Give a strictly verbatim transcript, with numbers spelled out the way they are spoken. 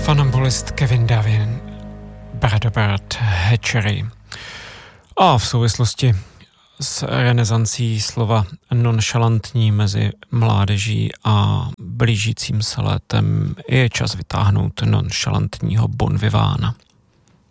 Funambulist Kevin Davin, Bradobert Hatchery. A v souvislosti s renesancí slova nonšalantní mezi mládeží a blížícím se létem je čas vytáhnout nonšalantního Bon Vivana.